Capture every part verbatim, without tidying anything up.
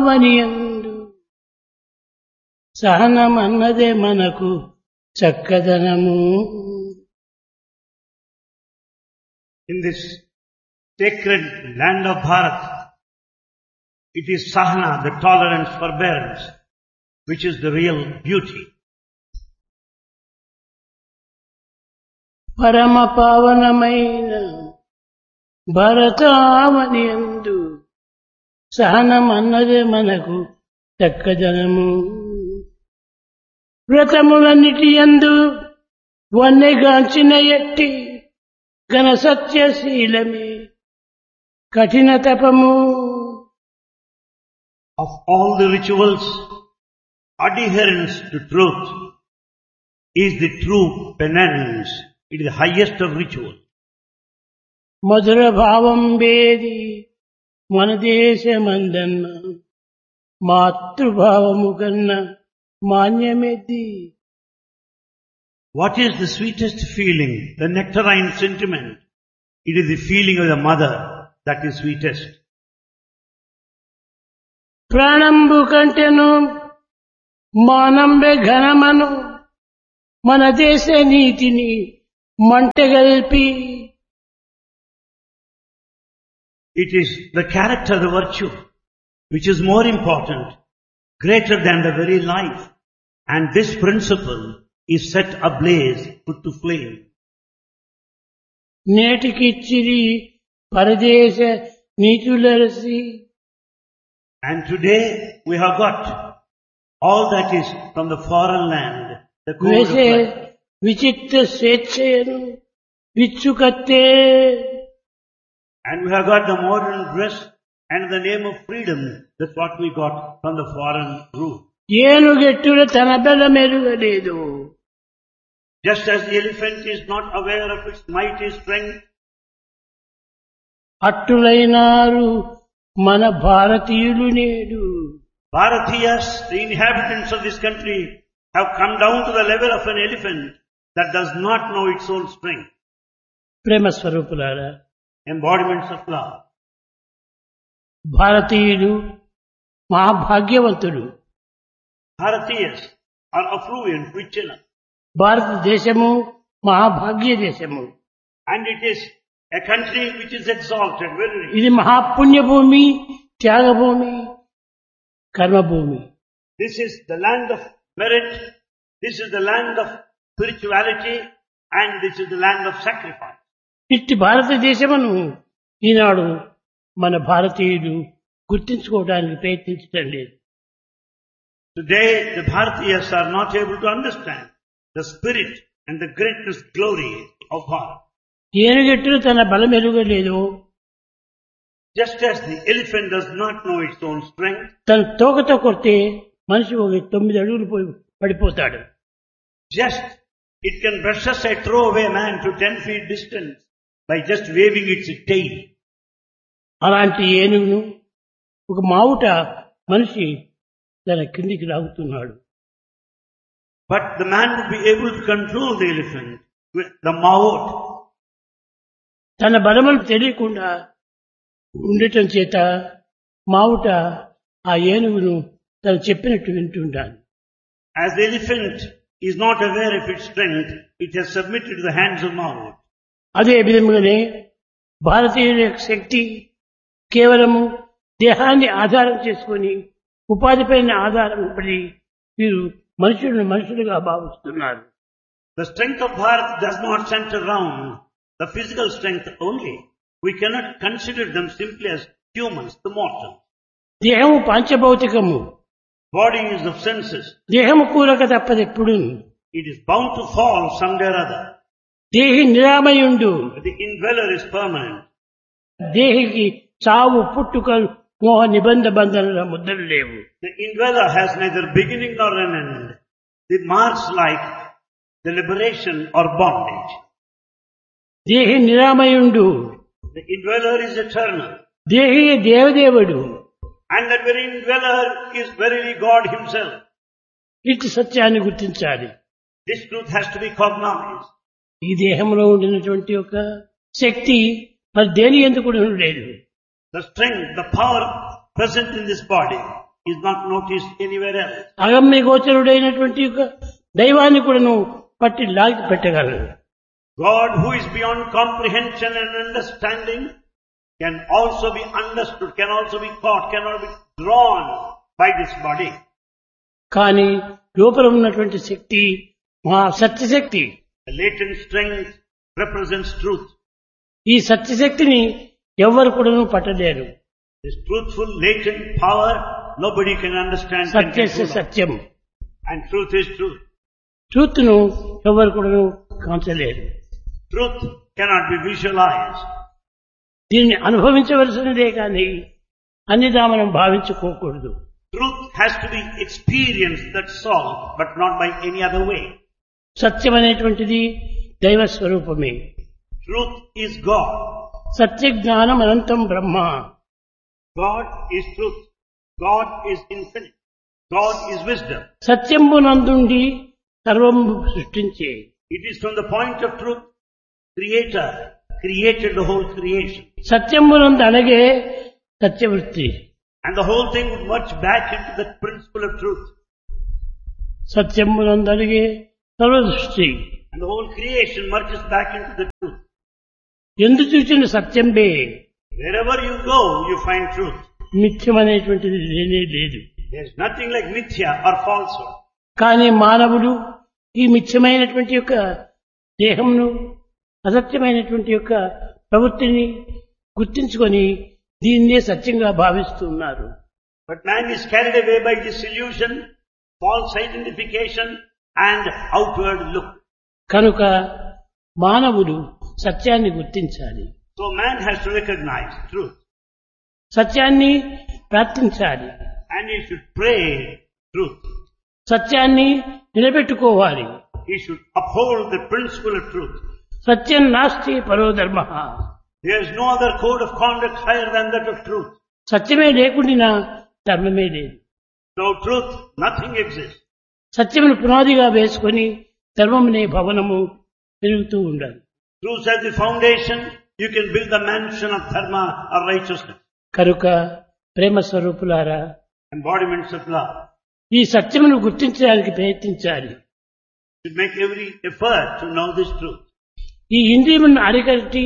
ఆవనియందు సహనమన్నదే మనకు చక్కదనము. In this sacred land of Bharat, it is Sahana, the tolerance, forbearance, which is the real beauty. పరమ పావనమైన భరతావనియందు సహనమన్నదే మనకు చక్కదనము. వ్రతములన్నిటి యందు వన్నెగాంచిన ఎట్టి ఘన సత్యశీలమే కఠిన తపము. Of all the rituals, adherence to truth is the true penance. It is the highest of rituals. మధుర భావం వేది మన దేశమందన్న మాతృభావము కన్నా మాన్యమెది. What is the sweetest feeling? The nectarine sentiment. It is the feeling of the mother that is sweetest. ప్రాణంబు కంటెను మానంబె ఘనమను మన దేశ నీతిని మంటగల్పి. It is the character, the virtue, which is more important, greater than the very life. And this principle is set ablaze, put to flame. నేటికిచ్చిరి పరదేశ నీతులరసి. And today we have got all that is from the foreign land, the code of వేసే life. విచిత్ర స్వేచ్ఛయను విచ్చుకత్తే. And we have got the modern dress and the name of freedom. That's what we got from the foreign rule. ఏనుగెట్టుల తన బలమెరుగలేదు. Just as the elephant is not aware of its mighty strength, అట్టులైనారు మన భారతీయులు నేడు. Bharatiyas, the inhabitants of this country, have come down to the level of an elephant that does not know its own strength. ప్రేమ స్వరూపులారా, Embodiments of love. భారతీయులు మహాభాగ్యవంతులు. Bharatiyas are affluent, rich enough. భారతదేశము మహాభాగ్య దేశము. And it is a country which is exalted, very rich. ఇది మహాపుణ్యభూమి, Thyagabhoomi, కర్మభూమి. This is the land of merit, this is the land of spirituality, and this is the land of sacrifice. ఇట్టి భారతదేశమును ఈనాడు మన భారతీయులు గుర్తించుకోవడానికి ప్రయత్నించడం లేదు. Today the Bharatiyas are not able to understand the spirit and the greatness, glory of Bharat. ఏనుగెట్టులు తన బలం ఎరుగలేదు. Just as the elephant does not know its own strength, తన తోకతో కొడితే మనిషి ఒక తొమ్మిది అడుగులు పోయి పడిపోతాడు. just it can brush aside, throw away a man to ten feet distance by just waving its tail. అలాంటి ఏనుగును ఒక మావుట మనిషి తన కిందికి లాగుతున్నాడు. But the man would be able to control the elephant with the maut. తన బలములు తెలియకుండా ఉండటం చేత మావుట ఆ ఏనుగును తను చెప్పినట్టు వింటుంటాను. As the elephant is not aware of its strength, it has submitted to the hands of maut. అదే విధముగానే భారతీయుల యొక్క శక్తి కేవలము దేహాన్ని ఆధారం చేసుకొని ఉపాధిపైన ఆధారం పడి వీరు మనుషులను మనుషులుగా భావిస్తున్నారు. The strength of Bharat does not center around the physical strength only. We cannot consider them simply as humans, the mortals. దేహము పాంచభౌతికము. Body is of senses. దేహము కూలక తప్పదెప్పుడు. It is bound to fall someday or other. దేహి నిరామయుండు. The indweller is permanent. దేహికి చావు పుట్టుకలు మోహ నిబంధ బంధనల ముద్రలు లేవు. The indweller has neither beginning nor an end. It marks like the liberation or bondage. దేహి నిరామయుండు. The indweller is eternal. దేహి దేవదేవుడు. And that very indweller is verily God himself. ఇటు సత్యాన్ని గుర్తించాలి. This truth has to be cognized. ఈ దేహంలో ఉండినటువంటి ఒక శక్తి మరి దేని ఎందుకు కూడా లేదు. The strength, the power present in this body is not noticed anywhere else. అగమ్య గోచరుడైనటువంటి యొక్క దైవాన్ని కూడా నువ్వు పట్టి లాగి పెట్టగలరు. God, who is beyond comprehension and understanding, can also be understood, can also be caught, cannot be drawn by this body. కానీ లోపల ఉన్నటువంటి శక్తి మహా సత్యశక్తి. The latent strength represents truth. ఈ సత్యశక్తిని ఎవ్వరు కూడా పట్టలేరు. This truthful latent power, nobody can understand. సత్యస్య Satyam. And truth is truth. Truth ను ఎవరు కూడా కాంచలేరు. Truth cannot be visualized. దీన్ని అనుభవించవలసినదే కానీ అన్నిదా మనం భావించుకోకూడదు. Truth has to be experienced, that's all, but not by any other way. సత్యం అనేటువంటిది దైవ స్వరూపమే. Truth is God. సత్య జ్ఞానం అనంతం బ్రహ్మ. God is truth. God is infinite. God is wisdom. సత్యంబునందుండి సర్వం సృష్టించే. It is from the point of truth, Creator created the whole creation. సత్యంబునందు అనగే సత్యవృత్తి. And the whole thing would merge back into the principle of truth. సత్యంబునందు అనగే సర్వదృష్టి. And the whole creation merges back into the truth. ఎందు చూచిన సత్యంబే. Wherever you go, you find truth. మిథ్యం అనేటువంటిది లేనే లేదు. There is nothing like mithya or falsehood. కానీ మానవుడు ఈ మిథ్యమైనటువంటి యొక్క దేహమును అసత్యమైనటువంటి యొక్క ప్రవృత్తిని గుర్తించుకొని దీన్నే సత్యంగా భావిస్తున్నారు. But man is carried away by this illusion, false identification and outward look. కనుక మానవుడు సత్యాన్ని గుర్తించాలి. So man has to recognize truth. సత్యాన్ని ప్రార్థించాలి. And he should pray truth. సత్యాన్ని నిలబెట్టుకోవాలి. He should uphold the principle of truth. సత్యం నాస్తి పరో ధర్మ. There is no other code of conduct higher than that of truth. సత్యమే లేకుండా ధర్మమే లేదు. Without truth, nothing exists. సత్యమును పునాదిగా వేసుకొని ధర్మమునే భవనము పెరుగుతూ ఉండాలి. Truth as the foundation, you can build the mansion of dharma or righteousness. కనుక ప్రేమ స్వరూపులారా, Embodiments of love. ఈ సత్యమును గుర్తించడానికి ప్రయత్నించాలి. You should make every effort to know this truth. ఈ ఇంద్రియములను అరికట్టి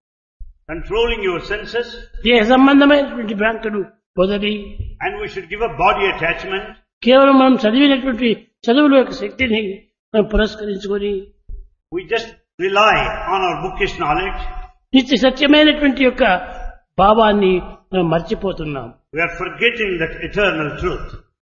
Controlling your senses, దేహ సంబంధమైనటువంటి భ్రాంతులు వదిలి and we should give up body attachment. కేవలం మనం చదివినటువంటి చదువుల యొక్క శక్తిని మనం పురస్కరించుకొని We just rely on our bookish knowledge. నిత్య సత్యమైనటువంటి యొక్క భావాన్ని మనం మర్చిపోతున్నాం. We are forgetting that eternal truth.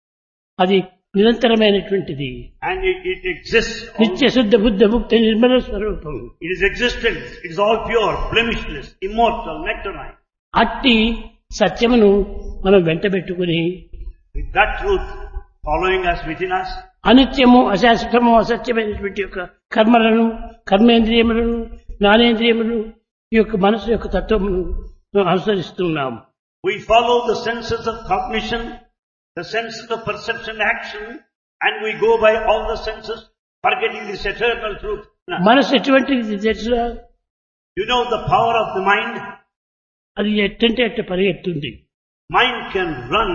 అది నిరంతరమైనటువంటిది. And it, it exists. నిత్య శుద్ధ బుద్ధ ముక్త నిర్మల స్వరూపం. It is existence. It is all pure, blemishless, immortal, nectarine. అట్టి సత్యమును మనం వెంటబెట్టుకుని With that truth following us within us, అనిత్యము అశాశ్వతము అసత్యమైనటువంటి యొక్క కర్మలను కర్మేంద్రియములను జ్ఞానేంద్రియములను ఈ యొక్క మనసు యొక్క తత్వమును మనం అనుసరిస్తున్నాము. we follow the senses of cognition, the senses of perception, action, and we go by all the senses, forgetting this eternal truth. మనసు ఎటువంటిది తెలుసా? You know the power of the mind? అది ఎట్టంటే అట్ట పరిగెత్తుంది. Mind can run.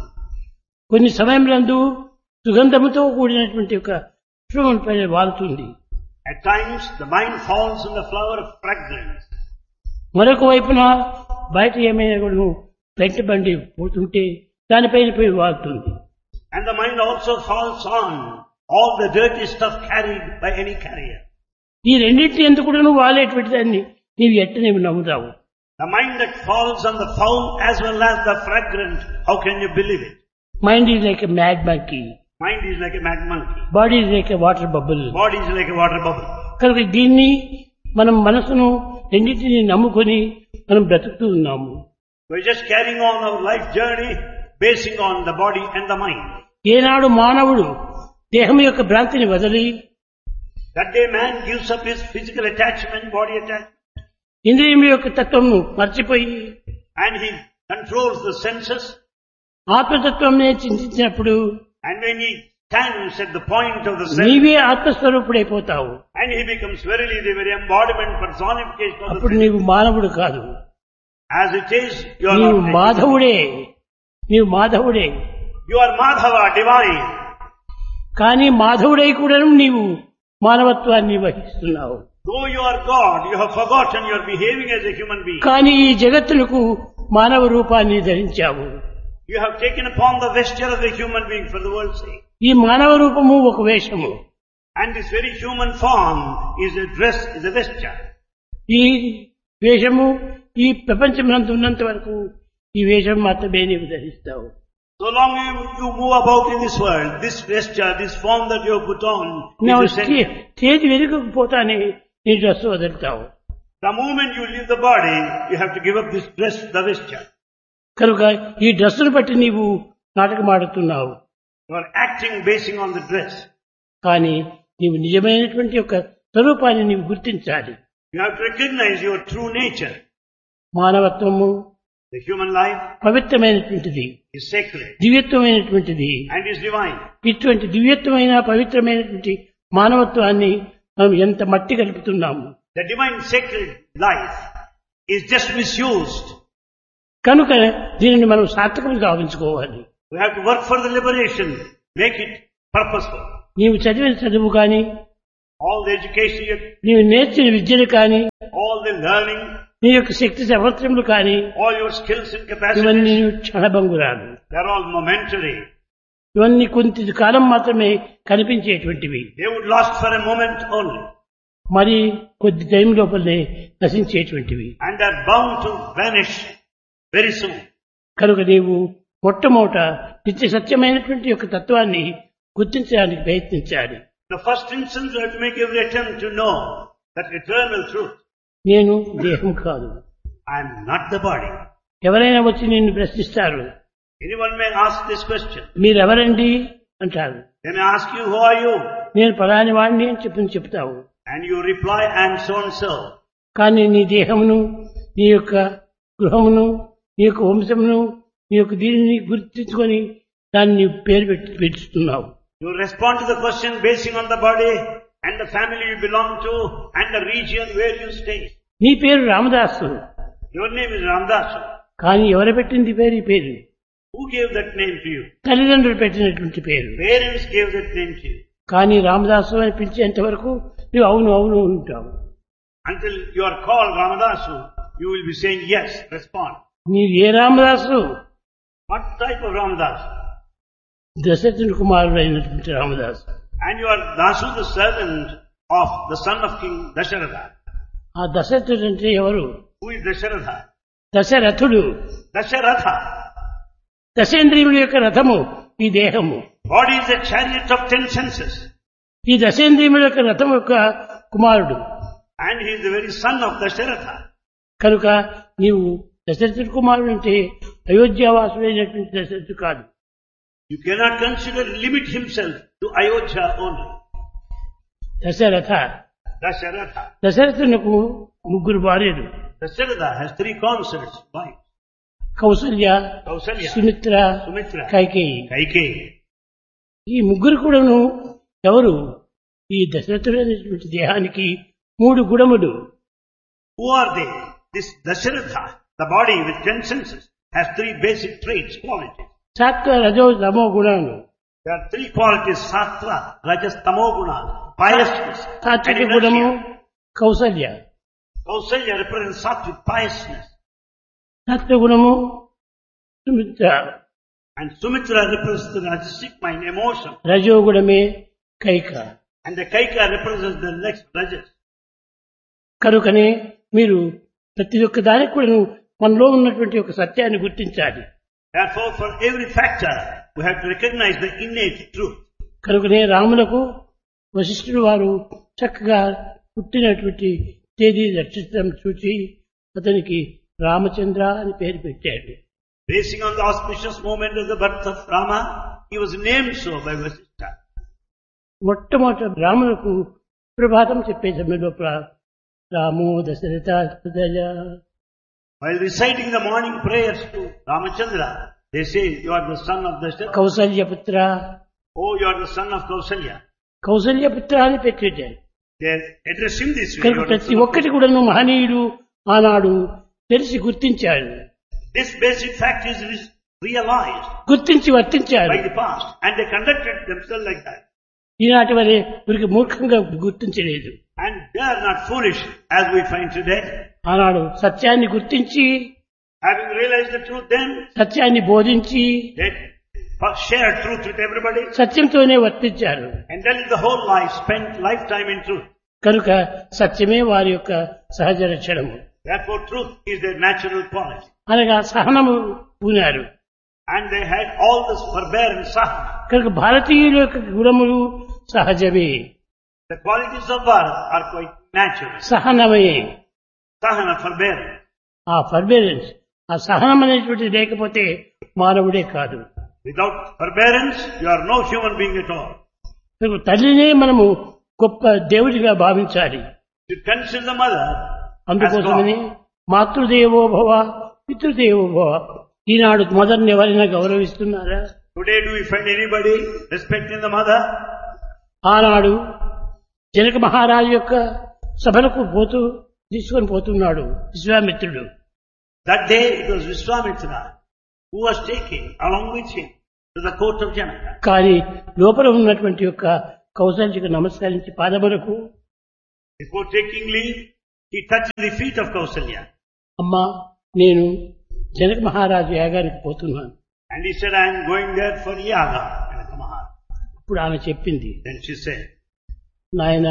కొన్ని సమయంలో సుగంధముతో కూడినటువంటి ఒక పుష్పం పైన వాలుతుంది. At times the mind falls in the flower of fragrance. మరొక వైపున బయట ఏమైనా కూడా పెంట బండి పోతుంటే దానిపైన పోయి వాలుతుంది. And the mind also falls on all the dirty stuff carried by any carrier. ఈ రెండింటి ఎందుకు కూడా నువ్వు వాలేటువంటి దాన్ని నీవు ఎట్ట నీవు నమ్ముతావు? The mind that falls on the foul as well as the fragrant, how can you believe it? Mind is like a mad monkey. Mind is like a mad monkey. Body is like a water bubble. Body is like a water bubble. కనుక దీన్ని మనం మనసును రెండింటిని నమ్ముకొని మనం బ్రతుకుతూ ఉన్నాము. We're just carrying on our life journey basing on the body and the mind. ఏనాడు మానవుడు దేహం యొక్క భ్రాంతిని వదిలి That day man gives up his physical attachment, body attachment, ఇంద్రియం యొక్క తత్వంను మర్చిపోయి and he controls the senses. ఆత్మతత్వంనే చింతించినప్పుడు And when he stands at the point of the sense, నీవే ఆత్మస్వరూపుడైపోతావు. and he becomes verily the very embodiment, personification of the అప్పుడు sense. నీవు మానవుడు కాదు, As it is, you are నీవు not. మాధవుడే. నీవు మాధవుడే. You are Madhava, divine. కానీ మాధవుడై కూడా నీవు మానవత్వాన్ని వహిస్తున్నావు. Though you are God, you have forgotten you are behaving as a human being. కానీ ఈ జగత్తులకు మానవ రూపాన్ని ధరించావు. You have taken upon the vesture of a human being for the world's sake. ఈ మానవ రూపము ఒక వేషము. And this very human form is a dress, is a vesture. ఈ వేషము ఈ ప్రపంచమునందు ఉన్నంత వరకు ఈ వేషం మాత్రమే నీవు ధరిస్తావు. So long you, you move about in this world, this vesture, this form that you have put on, నువ్వు is essential. చేతి వెనుకపోతానే నీ dress వదులుతావు. The moment you leave the body, you have to give up this dress, the vesture. కనుక ఈ డ్రెస్సును బట్టి నీవు నాటకమాడుతున్నావు. You are acting basing on the dress. కానీ నీవు నిజమైనటువంటి యొక్క స్వరూపాన్ని నీవు గుర్తించాలి. You have to recognize your true nature. మానవత్వము The human life పవిత్రమైనటువంటిది, is sacred దివ్యత్వమైనటువంటిది. and is divine. ఇటువంటి దివ్యత్వమైన పవిత్రమైనటువంటి మానవత్వాన్ని మనం ఎంత మట్టి కలుపుతున్నాము. The divine sacred life is just misused. కనుక దీనిని మనం సార్థకం గావించుకోవాలి. We have to work for the liberation, make it purposeful. నీవు చదివిన చదువు కానీ, All the education, you- నీవు నేర్చిన విద్యలు కానీ, all the learning, నీ యొక్క శక్తి సామర్థ్యములు కానీ all your skills and ఇవన్నీ capacities, క్షణభంగురాలు. they're all momentary. ఇవన్నీ కొంత కాలం మాత్రమే కనిపించేటువంటివి. They would last for a moment only. మరి కొద్ది టైం లోపలనే నశించేటువంటివి. And they're bound to vanish very soon. కనుక నీవు మొట్టమొదట నిత్య సత్యమైనటువంటి యొక్క తత్వాన్ని గుర్తించడానికి ప్రయత్నించాలి. The first instance you have to make every attempt to know that eternal truth. నేను దేహం కాదు. I am not the body. ఎవరైనా వచ్చి నిన్ను ప్రశ్నిస్తారు, Anyone may ask this question. మీరెవరండి అంటారు. They may ask you, who are you? నేను పలాని వాడిని అని చెప్పి చెప్తావు. And you reply, I am so and so. కానీ నీ దేహమును, నీ యొక్క గృహమును, నీ యొక్క వంశమును, నీ యొక్క దీనిని గుర్తించుకొని దాన్ని నీవు పేరు పెట్టి పెట్టుతున్నావు. You respond to the question basing on the body and the family you belong to and the region where you stay. నీ పేరు Ramadasu. Your name is Ramdas. కానీ ఎవరు పెట్టింది పేరు? ఈ పేరు Who gave that name to you? తల్లిదండ్రులు పెట్టినటువంటి పేరు. Parents gave that name to you. కానీ రామదాసు అని పిలిచేంత వరకు నువ్వు అవును అవును ఉంటావు. Until you are called Ramadasu, you will be saying yes, respond. నీవు ఏ Ramadasu? What type of Ramadas? దశరథుని కుమారుడు అయినటువంటి Ramadasu. And you are Dasu, the servant of the son of King Dasharatha. ఆ దశరథుడు అంటే ఎవరు? Who is Dasharatha? దశరథుడు. Dasharatha. దశేంద్రియముల యొక్క రథము ఈ దేహము. Body is a chariot of ten senses. ఈ దశేంద్రియముల యొక్క రథం యొక్క కుమారుడు. And he is the very son of Dasharatha. కనుక నీవు దశరథుడి కుమారుడు అంటే అయోధ్యావాసుడైనటువంటి దశరథుడు కాదు. You cannot consider, limit himself to Ayodhya only. Dasharatha. Dasharatha. దశరథునకు ముగ్గురు భార్యలు. Dasharatha has three consorts. Why? Kaushalya, Kausalya, Sumitra, Sumitra, Kaikeyi. Kaikeyi. ఈ ముగ్గురు కూడాను ఎవరు? ఈ దశరథుడు అనేటువంటి దేహానికి మూడు గుణములు. Who are they? This Dasharatha, the body with ten senses, has three basic traits, qualities. సాత్వ రజో తమో గుణాలు. There are three qualities, sattva, rajas, tamo gunas, piousness and సాత్విక గుణము inertia. Kaushalya, Kausalya represents sattvic piousness సత్వగుణము Sumitra, and Sumitra represents the rajasic mind, emotion, రజోగుణమే Kaika. and the Kaika represents the next rajas. కనుకనే మీరు ప్రతి ఒక్క దానికి కూడా మనలో ఉన్నటువంటి ఒక సత్యాన్ని గుర్తించాలి. Therefore, for every factor, we have to recognize the innate truth. కనుకనే రాములకు వశిష్ఠుడు వారు చక్కగా పుట్టినటువంటి తేదీ నక్షత్రం చూసి అతనికి రామచంద్ర అని పేరు పెట్టాడు. Basing on the auspicious moment of the birth of Rama, he was named so by Vasishtha. మొట్టమొదట రాములకు ప్రభాతం చెప్పే సమయంలో రామో దశరథ హృదయ. While reciting the morning prayers to Ramachandra, they say, you are the son of Dasharatha. కౌసల్యపుత్ర, Oh, you are the son of Kausalya. కౌసల్యపుత్ర అని పెట్టాడు. They address him this way. కనుక "You are the ప్రతి son of ఒక్కటి కూడా మహనీయుడు ఆనాడు తెలిసి గుర్తించాడు. This basic fact is realized గుర్తించి వర్తించారు. by the past and they conducted themselves like that. ఈనాటి వరే వీరికి మూర్ఖంగా గుర్తించలేదు. And they are not foolish as we find today. ఆనాడు సత్యాన్ని గుర్తించి, Having realized the truth then, సత్యాన్ని బోధించి, they shared truth with everybody సత్యంతోనే వర్తించారు. and then the whole life spent lifetime in truth. కనుక సత్యమే వారి యొక్క సహజ లక్షణము. Therefore truth is their natural quality. అనగా సహనము పూనారు. And they had all this forbearance, sahana. కనుక భారతీయుల యొక్క గుణములు సహజమే, The qualities of Bharat are quite natural. సహనమే. Sahana, forbearance. ఆ ఫర్బేరెన్స్, ఆ సహనం అనేటువంటిది లేకపోతే మానవుడే కాదు. Without forbearance, you are no human being at all. కనుక తల్లినే మనము గొప్ప దేవుడిగా భావించాలి. To consider the mother as అందుకోసమని God. మాతృదేవో భవ పితృదేవో భవ. ఈనాడు మదర్ని ఎవరైనా గౌరవిస్తున్నారా? Today do we find anybody respecting the mother? ఆనాడు జనక మహారాజు యొక్క సభలకు పోతూ తీసుకొని పోతున్నాడు విశ్వామిత్రుడు. That day it was Vishwamitra who was taking along with him to the court of Janaka. కానీ లోపల ఉన్నటువంటి యొక్క కౌశల్యకు నమస్కరించి పాదములకు, Before taking leave, he touched the feet of Kausalya. అమ్మా నేను జనక మహారాజు యాగానికి పోతున్నాను. And he said, I am going there for yaga. Janaka Maharaj. ఇప్పుడు ఆమె చెప్పింది, Then she said, నాయన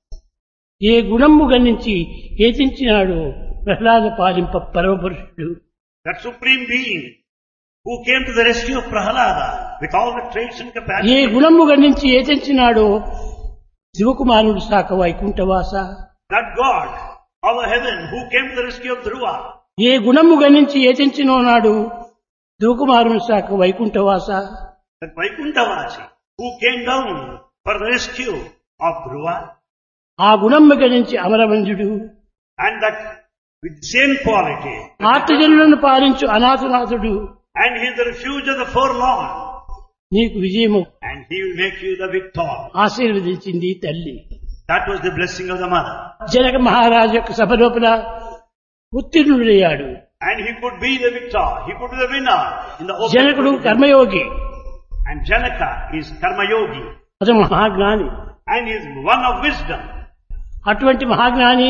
ఏ గుణము గణించి ఏతించినాడు Prahlada పాలింప పరమపురుషుడు. that supreme being who came to the rescue of Prahalada with all the traits and A capacity. గుణము గణించి ఏతించినాడో శివకుమారుడు శాఖ వైకుంఠవాస. That God, our heaven, who came to the rescue of Dhruva. ఏ గుణము గణించి ఏతించినో నాడు శివకుమారుడు శాఖ వైకుంఠవాస. That Vaikunthavasi, who came down for the rescue of Dhruva. ఆ గుణము గణించి అమరవంజుడు, And that with the same quality. ఆర్తజనులను పాలించు అనాథనాథుడు. And he is the refuge of the forlorn. నీకు విజయము And he will make you the victor. ఆశీర్వదించింది తల్లి. That was the blessing of the mother. Janaka మహారాజు యొక్క సభ లోపల ఉత్తీర్ణుడయ్యాడు. And he could be the victor. He could be the winner in the open. జనకుడు కర్మయోగి, And Janaka is Karma Yogi. అతను మహాజ్ఞాని. And he is one of wisdom. అటువంటి మహాజ్ఞాని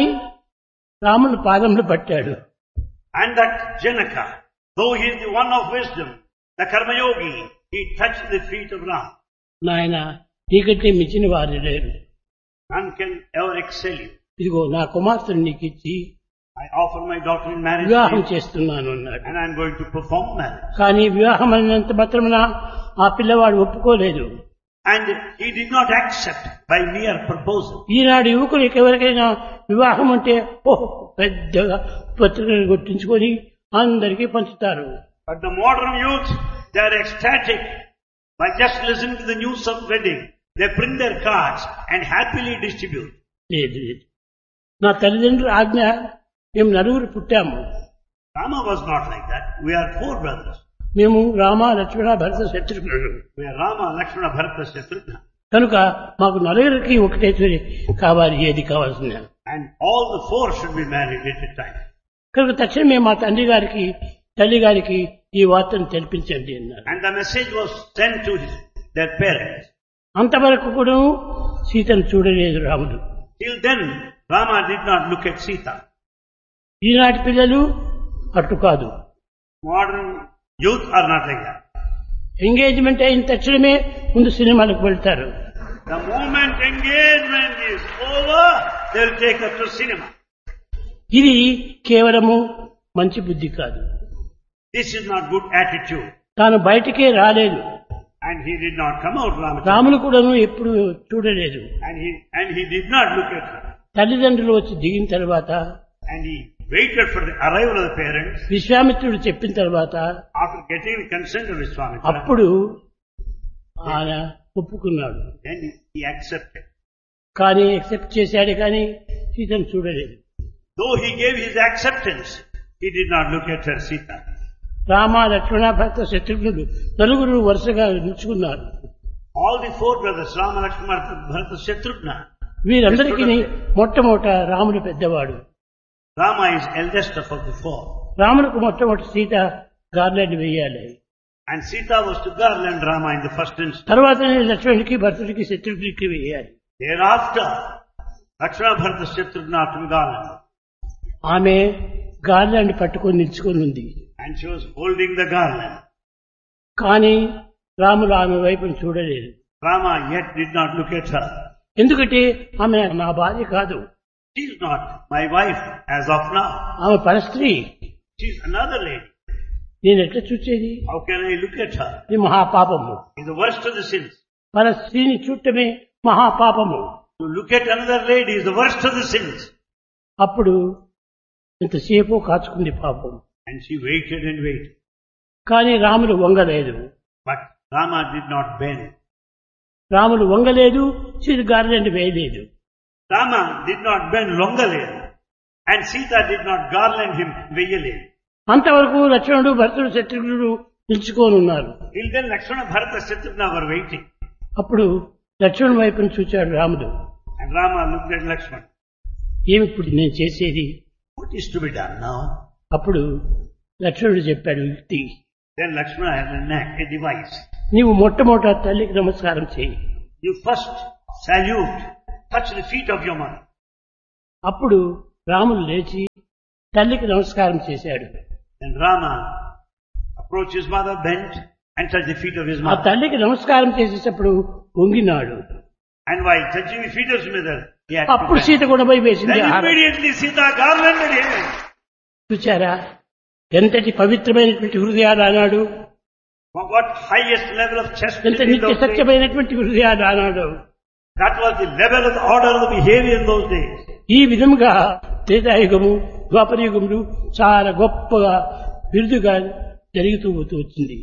రాముని పాదములు పట్టాడు. And that Janaka, though he is the one of wisdom, the Karma Yogi, he touched the feet of Ram. నాయన నీకంటే మించిన వారు లేరు. None can ever excel you. ఇదిగో నా కుమార్తెను నీకు ఇచ్చి I offer my daughter in marriage వివాహం to you, చేస్తున్నాను అన్నాడు. and I am going to perform marriage. కానీ వివాహం అయినంత మాత్రమున ఆ పిల్లవాడు ఒప్పుకోలేదు. And he did not accept by mere proposal. ఈనాడు యువకులకు ఎవరికైనా వివాహం అంటే ఓహో పెద్దగా పత్రికలు కొట్టించుకొని అందరికీ పంచుతారు. But the modern youth, they are ecstatic by just listening to the news of wedding. They print their cards and happily distribute. లేదు లేదు, నా తల్లిదండ్రుల ఆజ్ఞ, మేము నలుగురు పుట్టాము. Rama was not like that. We are four brothers. మేము రామ లక్ష్మణ భరత శత్రుఘ్నుడు. We are Rama, Lakshmana, Bharata, Shatrugna. కనుక మాకు నలుగురికి ఒకటే కావాలి, ఏది కావాల్సిన. And all the four should be married at a time. కనుక తక్షణమే మా తండ్రి గారికి తల్లి గారికి ఈ వార్తను తెలిపించండి అన్నారు. And the message was sent to his, their parents. అంతవరకు కూడా సీతను చూడలేదు రాముడు. Till then, Rama did not look at Sita. ఈనాటి పిల్లలు అటు కాదు. Modern youth are not like that. Engagement అయిన తక్షణమే ముందు సినిమాలకు వెళ్తారు. The moment engagement is over, they'll take her to cinema. ఇది కేవలము మంచి బుద్ధి కాదు. This is not good attitude. తాను బయటికే రాలేదు. And he did not come out, Ramachandra. Ramulu కూడాను ఎప్పుడు చూడలేదు. And he, and he did not look at her. తల్లిదండ్రులు వచ్చి దిగిన తర్వాత, And he waited for the arrival of the parents. విశ్వామిత్రుడు చెప్పిన తర్వాత, After getting the consent of Vishwamitra, అప్పుడు ఆయన ఒప్పుకున్నాడు. then he accepted. కానీ యాక్సెప్ట్ చేశాడు, కానీ సీతను చూడలేదు. Though he gave his acceptance, he did not look at her Sita. Rama Lakshmana భరత శత్రుఘ్నుడు నలుగురు వరుసగా నిలుచుకున్నారు. All the four brothers, Rama, Lakshmana, Bharata, Shatrugna. వీరందరికీ మొట్టమొదట రాముడు పెద్దవాడు. Rama is eldest of the four. రాములకు మొట్టమొదటి సీత గార్లెండ్ వేయాలి. And Sita was to garland Rama in the first instance. తర్వాత లక్ష్మణుడికి భరతుడికి శత్రుఘ్నుడికి వేయాలి. Thereafter, Lakshmana, Bharata, Shatrugna to be garland. ఆమె గార్లాండ్ పట్టుకొని నిల్చుకొని ఉంది. And she was holding the garland. కానీ రాములు ఆమె వైపును చూడలేదు. Rama yet did not look at her. ఎందుకంటే ఆమె నా భార్య కాదు. She is not my wife as of now. ఆమె పరస్త్రీ. She is another lady. నేను ఎట్లా చూసేది? How can I look at her? ఇది మహాపాపము. It's the worst of the sins. పరస్త్రీని చూడటమే మహాపాపము. To look at another lady is the worst of the sins. అప్పుడు ఇంతసేపు కాచుకుంది పాపం. And she waited and waited. కానీ Ramulu వంగలేదు. But Rama did not bend. Ramulu వంగలేదు, Sita garland వేయలేదు. Rama did not bend Longalel. And Sita did not garland him Veyalel. అంతవరకు లక్ష్మణుడు భరతుడు శత్రుఘ్నుడు నిలుచుకొని ఉన్నారు. Till then Lakshmana, Bharata, Shatrugna were waiting. అప్పుడు లక్ష్మణుడి వైపును చూచాడు రాముడు. And Rama looked at Lakshmana. ఏమి ఇప్పుడు నేను చేసేది? What is to be done now? అప్పుడు లక్ష్మణుడు చెప్పాడు యుక్తి. Then Lakshmana had a knack, a device. నీవు మొట్టమొదట తల్లికి నమస్కారం చేయి. You first salute, touch the feet of your mother. అప్పుడు రాముడు లేచి తల్లికి నమస్కారం చేశాడు. Then Rama approached his mother, bent and touched the feet of his ఆ mother. తల్లికి నమస్కారం చేసేటప్పుడు వంగినాడు. And while touching the feet of his mother, he had to అప్పుడు bend. సీత కూడా పోయి వేసింది Then ఆహారం. immediately Sita garlanded him. చూచారా ఎంతటి పవిత్రమైనటువంటి హృదయాలు అన్నాడు, What highest level of ఎంత chastity in నిత్య those days. సత్యమైనటువంటి హృదయాలు అన్నాడు. That was the level of the order of the behavior in those days. ఈ విధముగా త్రేతాయుగము ద్వాపరయుగములు చాలా గొప్పగా బిరుదుగా జరుగుతూ పోతూ వచ్చింది.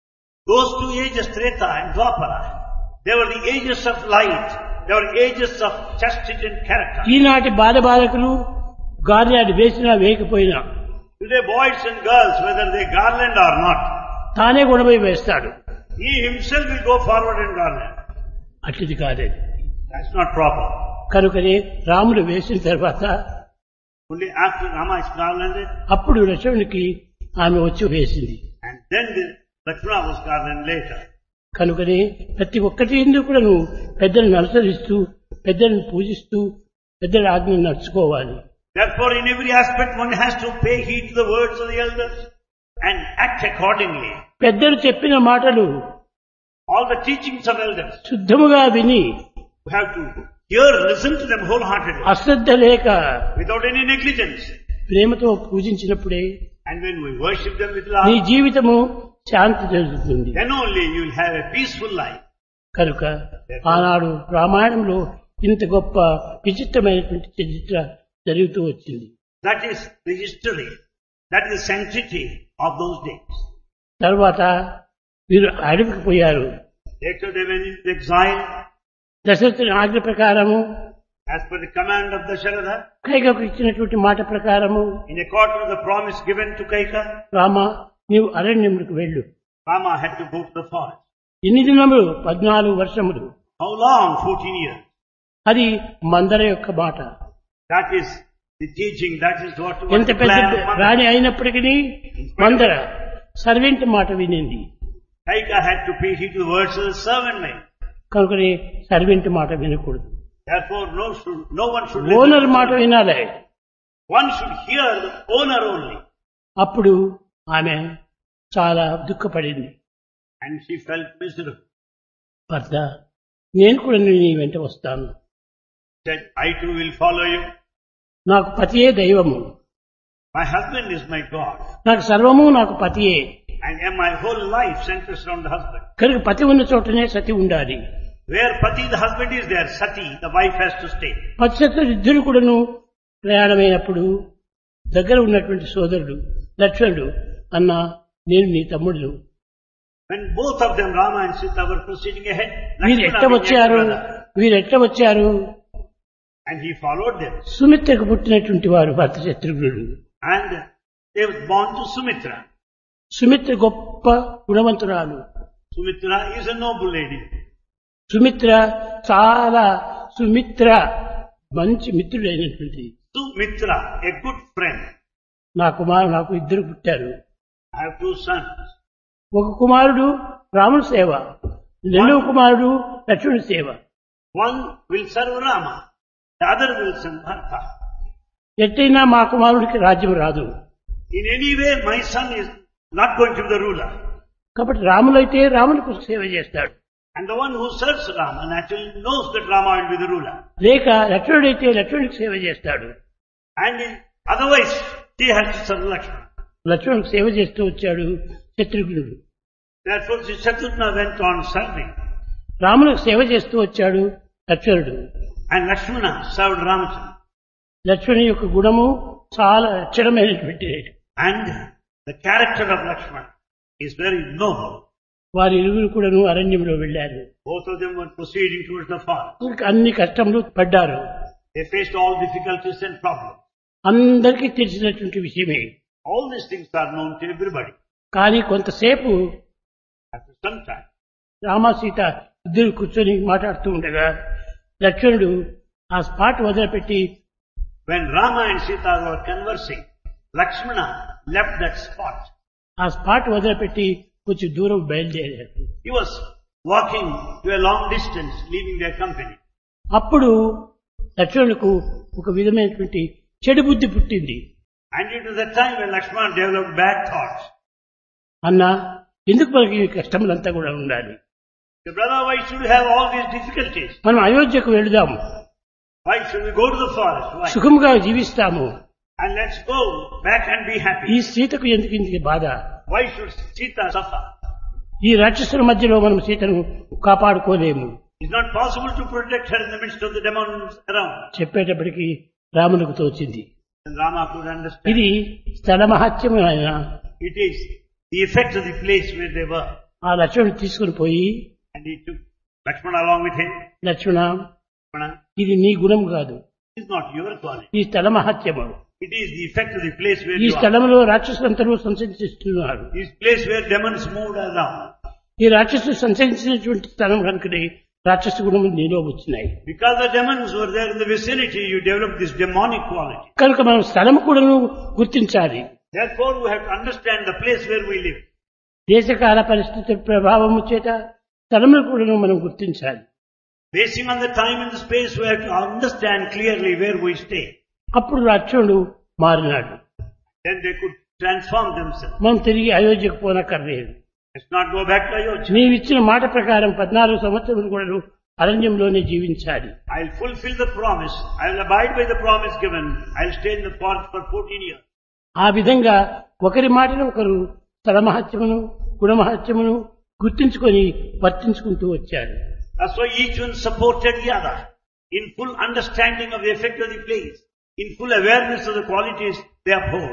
Those two ages, Treta and Dwapara, they were the ages of light. They were ages of chastity and character. ఈనాటి బాల బాలకులు garland వేసినా వేయకపోయినా Today boys and girls, whether they garland or not, తానే గుణమై వేస్తాడు. he himself will go forward and garland. అట్టిది కాలేదు. That's not proper. కనుకనే రాముడు వేసిన తర్వాత Only after Rama is garlanded, అప్పుడు లక్ష్మణునికి ఆమె వచ్చి వేసింది. and then the Lakshmana was garlanded later. కనుకనే ప్రతి ఒక్కటి ఎందుకు కూడా నువ్వు పెద్దలను అనుసరిస్తూ పెద్దలను పూజిస్తూ పెద్దల ఆజ్ఞను నడుచుకోవాలి. Therefore, in every aspect, one has to pay heed to the words of the elders and act accordingly. పెద్దలు చెప్పిన మాటలు All the teachings of elders, శుద్ధముగా విని we have to hear, listen to them wholeheartedly, అశ్రద్ధ లేక without any negligence. ప్రేమతో పూజించినప్పుడే And when we worship them with నీ love, జీవితము శాంతి జరుగుతుంది. then only you will have a peaceful life. కనుక ఆనాడు రామాయణంలో ఇంత గొప్ప విచిత్రమైనటువంటి చరిత్ర జరుగుతూ వచ్చింది. That is the history. That is the sanctity of those days. తర్వాత వీరు అడవికి పోయారు. Later they went into exile దశరథుని ఆజ్ఞ ప్రకారము as per the command of Dasharatha, కైకకు ఇచ్చినటువంటి మాట ప్రకారము in accordance with the promise given to Kaika. Rama నీవు అరణ్యములకు వెళ్ళు. Rama had to go to the forest. ఎన్ని దినములు? పద్నాలుగు వర్షములు. How long? fourteen years. అది మందర యొక్క మాట. That is the teaching. That is what was ఎంత the పెద్ద plan of Mother. రాణి అయినప్పటికీ మందర సర్వెంట్ మాట వినింది. Kaika had to pay heed to the words of the servant maid. కనుకనే సర్వెంట్ మాట వినకూడదు. Therefore, no, should, no one should owner listen. మాట వినాలి. One should hear the owner only. అప్పుడు ఆమె చాలా దుఃఖపడింది. And she felt miserable. భర్త నేను కూడా నీ వెంట వస్తాను. Said, I too will follow you. నాకు పతియే దైవము, My husband is my God. నాకు సర్వము నాకు పతియే. And my whole life centers around the husband. కనుక పతి ఉన్న చోటనే సతి ఉండాలి. Where Pati, the husband, is there, Sati, the wife has to stay. పతిశత్రులు ఇద్దరు కూడాను ప్రయాణమైనప్పుడు దగ్గర ఉన్నటువంటి సోదరుడు లక్ష్మణుడు అన్న నేను నీ తమ్ముడు, When both of them, Rama and Sita, were proceeding ahead, వీరు ఎట్ట Lakshmana వచ్చారు began to వీరు ఎట్ట వచ్చారు and he followed them. సుమిత్రకు పుట్టినటువంటి వారు భర్త శత్రుఘ్నుడు. And they were born to Sumitra. Sumitra గొప్ప గుణవంతురాలు. Sumitra is a noble lady. Sumitra చాలా సుమిత్ర మంచి మిత్రుడైనటువంటి. Sumitra, a good friend. నా కుమారు నాకు ఇద్దరు పుట్టారు. I have two sons. ఒక కుమారుడు రాముని సేవ, రెండవ కుమారుడు లక్ష్మణుని సేవ. One will serve Rama, the other will serve Bharata. ఎట్టయినా మా కుమారుడికి రాజ్యం రాదు. In any way, my son is not going to be the ruler. కాబట్టి రాములైతే రామునికి సేవ చేస్తాడు. And the one who serves Rama naturally knows that Rama will be the ruler. లేక లక్ష్మణుడైతే లక్ష్మణునికి సేవ చేస్తాడు. And in, otherwise, he has to serve Lakshmana. లక్ష్మణునికి సేవ చేస్తూ వచ్చాడు శత్రుఘ్నుడు. Therefore, Shatrugna went on serving. రామునికి సేవ చేస్తూ వచ్చాడు లక్ష్మణుడు. And Lakshmana served Ramachandra. లక్ష్మణుని యొక్క గుణము చాలా అక్షరమైనటువంటి. And the character of Lakshmana is very noble. వారి ఇరువురు కూడాను అరణ్యంలో వెళ్లారు. Both of them were proceeding towards the forest. అన్ని కష్టములు పడ్డారు. They faced all difficulties and problems. అందరికీ తెలిసినటువంటి విషయమే. All these things are known to everybody. కానీ కొంతసేపు After some time, Rama Sita ఇద్దరు కూర్చొని మాట్లాడుతూ ఉండగా లక్ష్మణుడు ఆ స్పాట్ వదిలిపెట్టి when Rama and Sita were conversing, Lakshmana left that spot. ఆ స్పాట్ వదిలిపెట్టి కొంచెం దూరం బయలుదేరాడు. He was walking to a long distance, leaving their company. అప్పుడు లక్ష్మణులకు ఒక విధమైనటువంటి చెడు బుద్ధి పుట్టింది. And it was the time when Lakshmana developed bad thoughts. అన్నా, ఎందుకు మనకి ఈ కష్టములంతా కూడా ఉండాలి? The brother, why should we have all these difficulties? మనం అయోధ్యకు వెళదాము. Why should we go to the forest? Why? సుఖముగా జీవిస్తాము. And let's go back and be ఈ happy. సీతకు ఎందుకు ఇంత బాధ? Why should Sita suffer? ఈ రాక్షసుల మధ్యలో మనం సీతను కాపాడుకోలేము. It's not possible to protect her in the midst of the demons around. చెప్పేటప్పటికి రామునికి తోచింది. And Rama could understand. ఇది స్థల మహత్యం అయినా It is the effect of the place where they were. ఆ లక్ష్మణుడు తీసుకుని పోయి, And he took Lakshmana along with him. Lakshmana, Lakshmana, ఇది నీ గుణం కాదు, it is not your quality. ఈ స్థల మహత్యము. It is the effect of the place where ఈ you are. స్థలంలో రాక్షసులందరూ సంచరిస్తున్నారు. This place where demons moved around. ఈ రాక్షసులు సంచరించినటువంటి స్థలం కనుకనే రాక్షస గుణములు నీలో వచ్చినాయి. Because the demons were there in the vicinity, you developed this demonic quality. కనుక మనం స్థలం కూడా గుర్తించాలి. Therefore, we have to understand the place where we live. దేశకాల పరిస్థితి ప్రభావము చేత స్థలములు కూడా మనం గుర్తించాలి. Basing on the time and the space, we have to understand clearly where we stay. అప్పుడు లక్ష్మణుడు మారినాడు. Then they could transform themselves. మనం తిరిగి అయోధ్యకు పోనక్కర్లేదు. Let's not go back to Ayodhya. నీవిచ్చిన మాట ప్రకారం పద్నాలుగు సంవత్సరములు కూడా అరణ్యంలోనే జీవించాలి. I'll fulfill the promise. I'll abide by the promise given. I'll stay in the forest for fourteen years. ఆ విధంగా ఒకరి మాటను ఒకరు స్థలమహత్యమును గుణమహత్యమును గుర్తించుకొని వర్తించుకుంటూ వచ్చారు. That's why each one supported the other in full understanding of the effect of the place, in full awareness of the qualities they uphold.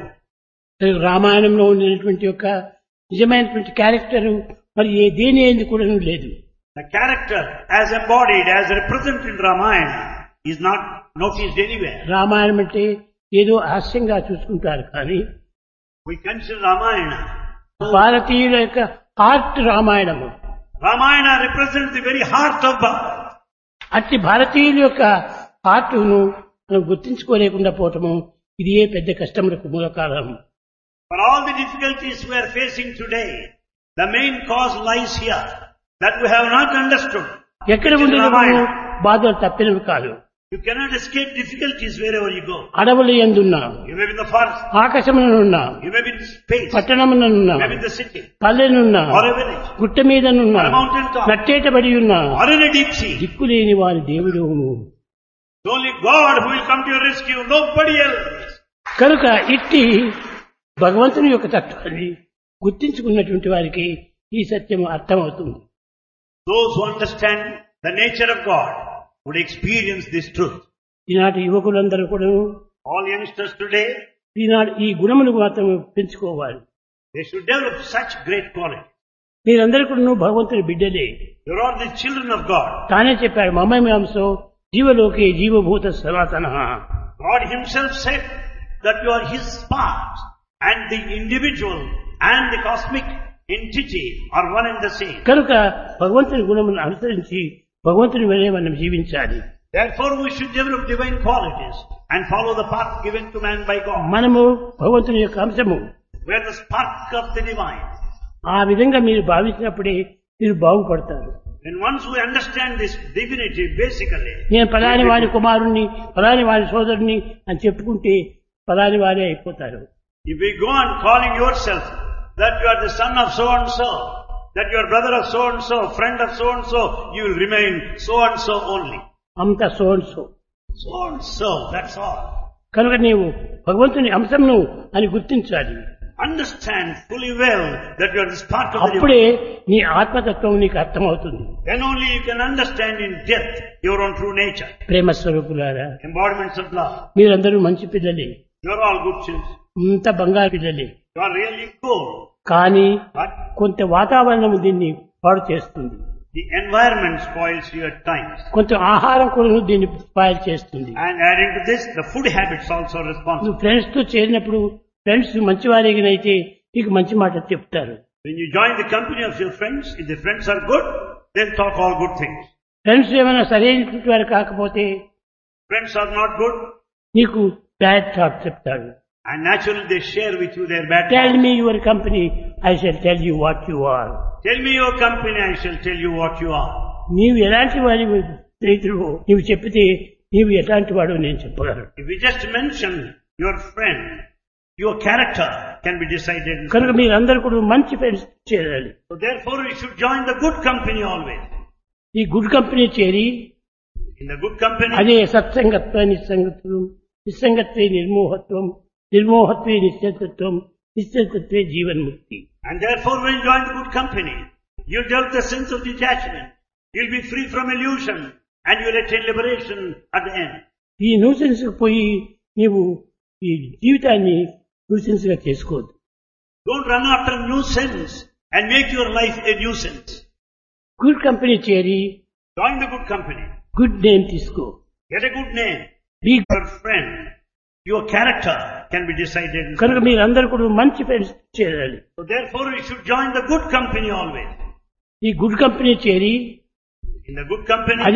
రామాయణంలో ఉండేటువంటి యొక్క నిజమైనటువంటి క్యారెక్టర్ మరి ఏ దేని ఏంది కూడా లేదు. The character as embodied, as represented in Ramayana is not noticed anywhere. Ramayanam అంటే ఏదో హాస్యంగా చూసుకుంటారు కానీ We consider Ramayana. భారతీయుల యొక్క heart Ramayanamu. Ramayana represents the very heart of Bharat. అట్టి భారతీయుల యొక్క హార్ట్ను మనం గుర్తించుకోలేకుండా పోవటము ఇది ఏ పెద్ద కష్టములకు మూల కారణం. For all the difficulties we are facing today, the main cause lies here, that we have not understood. ఎక్కడ ఉండేవారు బాధలు తప్పినవి కాదు. You cannot escape difficulties wherever you go. అడవులు ఎందున్నా, You may be in the forest, ఆకాశమునున్నా, you may be in space, పట్టణమునున్నా, you may be in the city, పల్లెనున్నా, or a village, గుట్ట మీదనున్నా, or a mountain top, నట్టేటబడి ఉన్నా, or in a deep sea. దిక్కులేని వారి దేవుడు. It's only God who will come to your rescue, nobody else. కనుక ఇట్టి భగవంతుని యొక్క తత్వాన్ని గుర్తించుకున్నటువంటి వారికి ఈ సత్యం అర్థమవుతుంది. Those who understand the nature of God would experience this truth. ఈనాటి యువకులందరూ కూడా All youngsters today, ఈనాడు ఈ గుణములు మాత్రం పెంచుకోవాలి. they should develop such great quality. మీరందరూ కూడా భగవంతుని బిడ్డలే. You are the children of God. తానే చెప్పాడు, మమేమాంసో జీవలోకే జీవభూత సనాతన. God himself said that you are his part, and the individual and the cosmic entity are one and the same. కనుక భగవంతుని గుణములను అనుసరించి భగవంతుని వలె మనం జీవించాలి. Therefore we should develop divine qualities and follow the path given to man by God. మనము భగవంతుని యొక్క అంశము. We are the spark of the divine. ఆ విధంగా మీరు భావించినప్పుడే మీరు బాగుపడతారు. And once we understand this divinity, basically, నేను పలాని వారి కుమారుణ్ణి, పలాని వారి సోదరుని అని చెప్పుకుంటే పలాని వారే అయిపోతారు. if we go on calling yourself that you are the son of so and so, that you are brother of so and so, friend of so and so, you will remain so and so only. అంత సోన్సో So and so, that's all. కనుక నీవు భగవంతుని అంశంను అని గుర్తించాలి. Understand fully well that you are this part of the అప్పుడే నీ ఆత్మతత్వం నీకు అర్థమవుతుంది. Then only you can understand in depth your own true nature. ప్రేమ స్వరూపులారా, Embodiments of love. మీరందరూ మంచి పిల్లలే, You are all good children. ఇంత బంగారు పిల్లలే. You are really good. కానీ But కొంత వాతావరణం దీన్ని పాడు చేస్తుంది, the environment spoils you at times. కొంత ఆహారం కూడా దీన్ని స్పాయిల్ చేస్తుంది. And adding to this, the food habits also responsible. నువ్వు ఫ్రెండ్స్ తో చేరినప్పుడు ఫ్రెండ్స్ మంచివారిగానైతే నీకు మంచి మాట చెప్తారు. When you join the company of your friends, if the friends are good, they'll talk all good things. Friends ఏమైనా సరైనటువంటి వారు కాకపోతే Friends are not good, నీకు బ్యాడ్ థాట్ చెప్తారు. and naturally they share with you their bad tell thoughts. Me your company, I shall tell you what you are. Tell me your company, I shall tell you what you are. నీవు ఎలాంటి వారి స్నేహితుడు నీవు చెప్పితే నీవు ఎలాంటి వాడు నేను చెప్పగలను. If we just mention your friend, your character can be decided. కనుక మీరందరూ కూడా మంచి ఫ్రెండ్స్ చేరాలి. So therefore you should join the good company always. ఈ గుడ్ కంపెనీ చేరి In the good company, అదే సత్సంగత్వ నిస్సంగత్వం, నిస్సంగత్వే నిర్మోహత్వం, నిర్మోహత్వే నిశ్చతత్వం, నిశ్చతత్వే జీవన్ముక్తి. and therefore when you join the good company, you'll develop the sense of detachment. You'll be free from illusion and you'll attain liberation at the end. ఈ nuisance పోయి నీవు ఈ జీవితాన్ని nuisance గా చేసుకోవద్దు. Don't run after nuisance and make your life a nuisance. Good company చేరి Join the good company. Good name తీసుకో. Get a good name. Be Your friend, your character can be decided. కనుక మీరందరూ కూడా మంచి friends చేరాలి. So therefore you should join the good company always. ఈ good company చేరి In the good company,